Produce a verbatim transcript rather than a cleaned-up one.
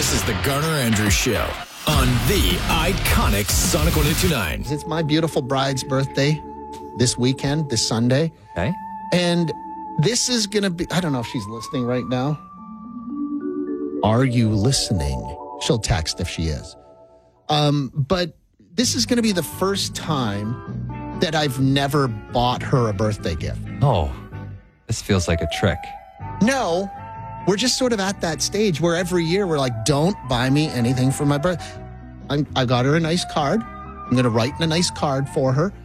This is the Garner Andrews Show on the iconic Sonic one oh two nine. It's my beautiful bride's birthday this weekend, this Sunday. Okay. And this is going to be, I don't know if she's listening right now. Are you listening? She'll text if she is. Um, but this is going to be the first time that I've never bought her a birthday gift. Oh, this feels like a trick. No, we're just sort of at that stage where every year we're like, don't buy me anything for my birthday. I'm, I got her a nice card. I'm going to write in a nice card for her.